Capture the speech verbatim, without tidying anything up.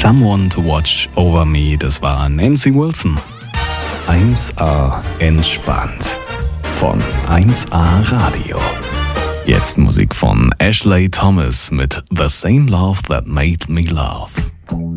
Someone to Watch Over Me, das war Nancy Wilson. eins A entspannt von eins A Radio. Jetzt Musik von Ashley Thomas mit The Same Love That Made Me Laugh.